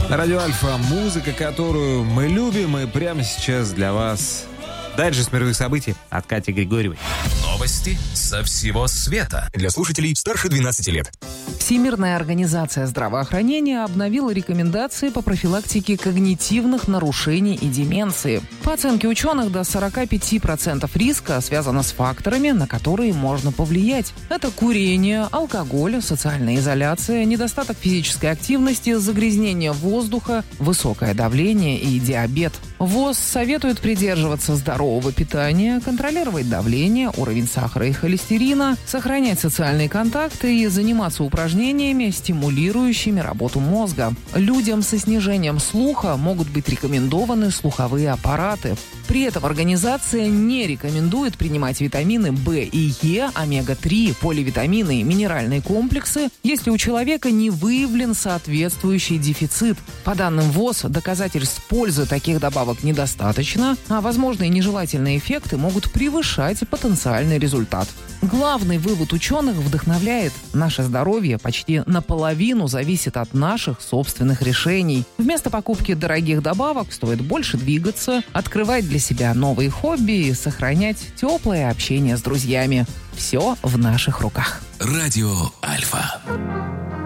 На радио Альфа музыка, которую мы любим, и прямо сейчас для вас дайджест мировых событий от Кати Григорьевой. Новости со всего света. Для слушателей старше 12 лет. Всемирная организация здравоохранения обновила рекомендации по профилактике когнитивных нарушений и деменции. По оценке ученых, до 45% риска связано с факторами, на которые можно повлиять. Это курение, алкоголь, социальная изоляция, недостаток физической активности, загрязнение воздуха, высокое давление и диабет. ВОЗ советует придерживаться здорового питания, контролировать давление, уровень сахара и холестерина, сохранять социальные контакты и заниматься упражнениями, стимулирующими работу мозга. Людям со снижением слуха могут быть рекомендованы слуховые аппараты. При этом организация не рекомендует принимать витамины В и Е, омега-3, поливитамины и минеральные комплексы, если у человека не выявлен соответствующий дефицит. По данным ВОЗ, доказательств пользы таких добавок недостаточно, а возможные нежелательные эффекты могут превышать потенциальный результат. Главный вывод ученых вдохновляет. Наше здоровье почти наполовину зависит от наших собственных решений. Вместо покупки дорогих добавок стоит больше двигаться, открывать для себя новые хобби и сохранять теплое общение с друзьями. Все в наших руках. Радио Альфа.